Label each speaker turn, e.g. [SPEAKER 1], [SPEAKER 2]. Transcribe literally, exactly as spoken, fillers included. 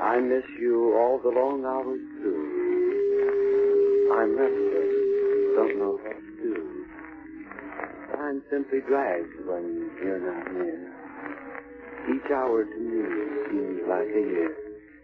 [SPEAKER 1] I miss you all the long hours through. I'm restless, don't know what to do. Time simply drags when you're not near. Each hour to me seems like a year.